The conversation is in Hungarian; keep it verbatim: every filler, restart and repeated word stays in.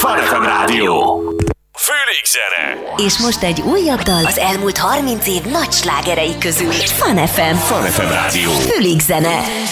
Fun ef em Rádió. Főleg zene. És most egy újabb dal az elmúlt harminc év nagy slágerei közül. Fun ef em. Fun ef em Rádió. Főleg zene.